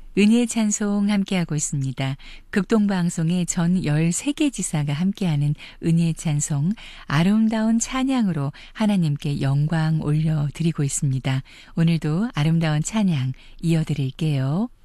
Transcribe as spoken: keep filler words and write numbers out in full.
은혜의 찬송 함께하고 있습니다. 극동방송의 전 열세 개 지사가 함께하는 은혜의 찬송, 아름다운 찬양으로 하나님께 영광 올려드리고 있습니다. 오늘도 아름다운 찬양 이어드릴게요.